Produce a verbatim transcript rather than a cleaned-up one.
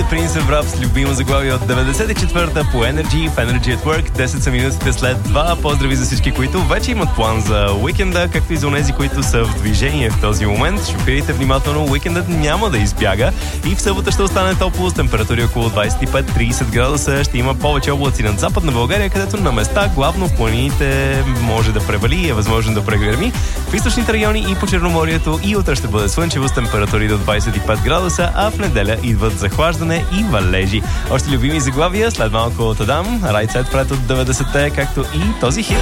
Prince of Rap с любимо заглавие от деветдесет и четвърта по Energy в Energy at Work. десет са минутите след два. Поздрави за всички, които вече имат план за уикенда, както и за онези, които са в движение в този момент. Шофирайте внимателно, уикендът няма да избяга и в събота ще остане топло с температури около двадесет и пет до тридесет градуса. Ще има повече облаци над Западна България, където на места, главно в планините, може да превали и е възможно да прегърми. В източните райони и по Черноморието и утре ще бъде слънчево с температури до двадесет и пет градуса, а в неделя идват захлаждане и валежи. Още любими заглавия след малко от Адам, Right Side Fred от деветдесетте, както и този хит.